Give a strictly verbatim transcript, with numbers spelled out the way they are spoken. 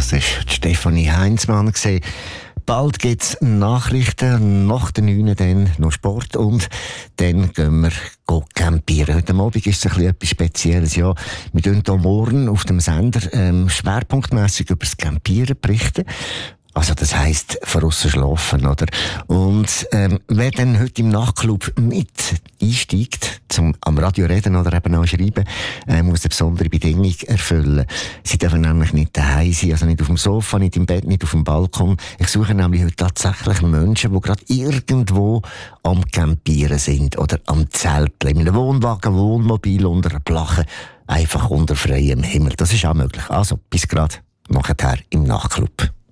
Das war Stefanie Heinzmann. Bald gibt es Nachrichten, nach den neun dann noch Sport und dann gehen wir campieren. Heute Abend ist es ein bisschen etwas Spezielles. Ja, wir berichten hier morgen auf dem Sender ähm, schwerpunktmässig über das Campieren berichten. Also das heisst, draussen schlafen, oder? Und ähm, wer dann heute im Nachtclub mit einsteigt, zum am Radio reden oder eben auch schreiben, äh, muss eine besondere Bedingung erfüllen. Sie dürfen nämlich nicht daheim sein, also nicht auf dem Sofa, nicht im Bett, nicht auf dem Balkon. Ich suche nämlich heute tatsächlich Menschen, die gerade irgendwo am Campieren sind oder am Zelteln, in einem Wohnwagen, Wohnmobil, unter einer Plache, einfach unter freiem Himmel. Das ist auch möglich. Also bis gerade nachher im Nachtclub.